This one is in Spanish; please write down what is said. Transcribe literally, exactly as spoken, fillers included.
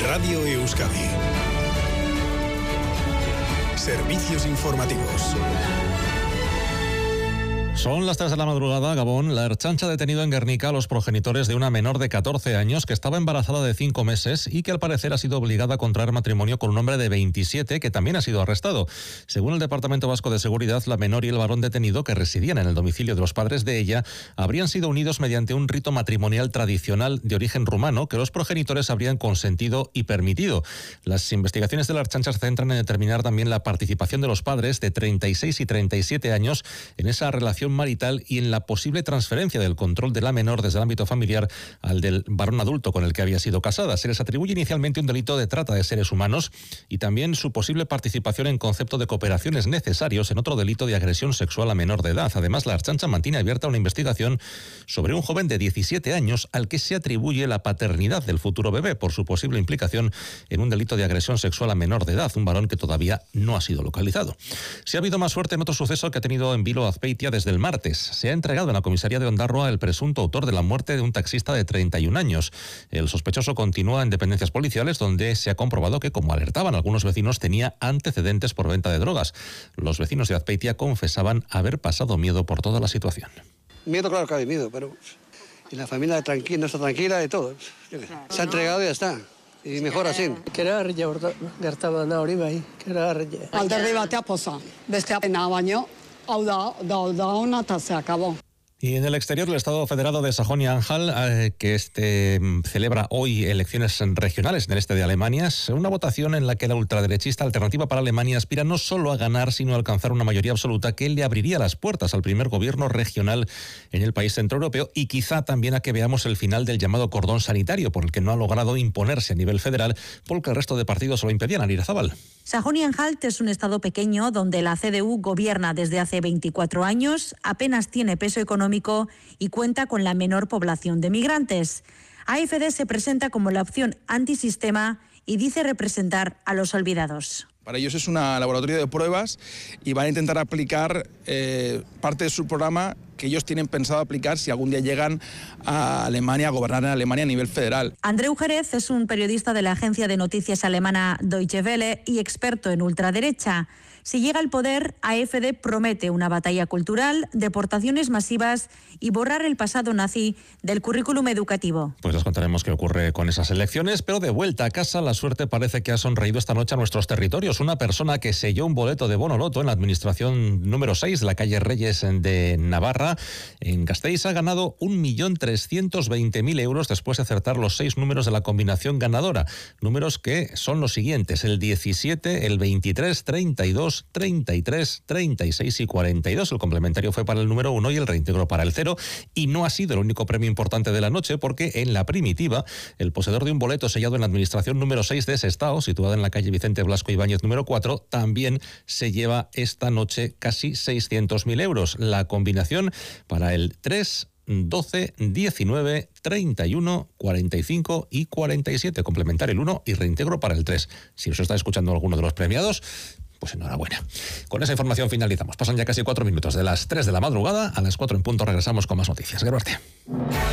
Radio Euskadi. Servicios informativos. Son las tres de la madrugada. Gabón. La Ertzaintza ha detenido en Guernica a los progenitores de una menor de catorce años que estaba embarazada de cinco meses y que al parecer ha sido obligada a contraer matrimonio con un hombre de veintisiete que también ha sido arrestado. Según el Departamento Vasco de Seguridad, la menor y el varón detenido, que residían en el domicilio de los padres de ella, habrían sido unidos mediante un rito matrimonial tradicional de origen rumano que los progenitores habrían consentido y permitido. Las investigaciones de la Ertzaintza se centran en determinar también la participación de los padres de treinta y seis y treinta y siete años en esa relación marital y en la posible transferencia del control de la menor desde el ámbito familiar al del varón adulto con el que había sido casada. Se les atribuye inicialmente un delito de trata de seres humanos y también su posible participación en concepto de cooperaciones necesarios en otro delito de agresión sexual a menor de edad. Además, la Ertzaintza mantiene abierta una investigación sobre un joven de diecisiete años al que se atribuye la paternidad del futuro bebé por su posible implicación en un delito de agresión sexual a menor de edad, un varón que todavía no ha sido localizado. Se ha habido más suerte en otro suceso que ha tenido en Vilo Azpeitia desde el martes. Se ha entregado en la comisaría de Ondarroa el presunto autor de la muerte de un taxista de treinta y un años. El sospechoso continúa en dependencias policiales donde se ha comprobado que, como alertaban algunos vecinos, tenía antecedentes por venta de drogas. Los vecinos de Azpeitia confesaban haber pasado miedo por toda la situación. Miedo, claro que ha miedo, pero y la familia tranquila, no está tranquila y todo. Se ha entregado y ya está. Y mejor así. Keragarria gertaba da hori bai, keragarria. Alderdi batea poza, bestea pena baino, hau da, da, da ona eta se acabó. Y en el exterior, el Estado Federado de Sajonia-Anhalt, eh, que este, celebra hoy elecciones regionales en el este de Alemania, es una votación en la que la ultraderechista Alternativa para Alemania aspira no solo a ganar, sino a alcanzar una mayoría absoluta que le abriría las puertas al primer gobierno regional en el país centroeuropeo y quizá también a que veamos el final del llamado cordón sanitario, por el que no ha logrado imponerse a nivel federal, porque el resto de partidos lo impedían. Arirazabal. Sajonia-Anhalt es un estado pequeño donde la C D U gobierna desde hace veinticuatro años, apenas tiene peso económico y cuenta con la menor población de migrantes. AfD se presenta como la opción antisistema y dice representar a los olvidados. Para ellos es una laboratorio de pruebas y van a intentar aplicar eh, parte de su programa que ellos tienen pensado aplicar si algún día llegan a Alemania, a gobernar en Alemania a nivel federal. Andreu Jerez es un periodista de la agencia de noticias alemana Deutsche Welle y experto en ultraderecha. Si llega al poder, AfD promete una batalla cultural, deportaciones masivas y borrar el pasado nazi del currículum educativo. Pues les contaremos qué ocurre con esas elecciones, pero de vuelta a casa la suerte parece que ha sonreído esta noche a nuestros territorios. Una persona que selló un boleto de bono loto en la administración número seis de la calle Reyes de Navarra, en Gasteiz, ha ganado un millón trescientos veinte mil euros después de acertar los seis números de la combinación ganadora. Números que son los siguientes: el diecisiete, el veintitrés, treinta y dos, treinta y tres, treinta y seis y cuarenta y dos. El complementario fue para el número uno y el reintegro para el cero. Y no ha sido el único premio importante de la noche, porque en la primitiva, el poseedor de un boleto sellado en la administración número seis de Sestao, situada en la calle Vicente Blasco Ibáñez número cuatro, también se lleva esta noche casi seiscientos mil euros. La combinación para el tres, doce, diecinueve, treinta y uno, cuarenta y cinco y cuarenta y siete. Complementario el uno y reintegro para el tres. Si os está escuchando alguno de los premiados, pues enhorabuena. Con esa información finalizamos. Pasan ya casi cuatro minutos de las tres de la madrugada. A las cuatro en punto regresamos con más noticias. Geruarte.